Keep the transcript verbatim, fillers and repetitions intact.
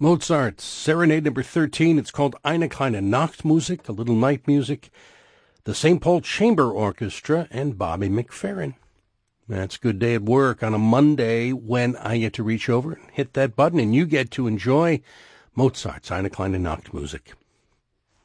Mozart's Serenade number thirteen. It's called Eine kleine Nachtmusik, a little night music. The Saint Paul Chamber Orchestra and Bobby McFerrin. That's a good day at work on a Monday when I get to reach over and hit that button and you get to enjoy Mozart's Eine kleine Nachtmusik.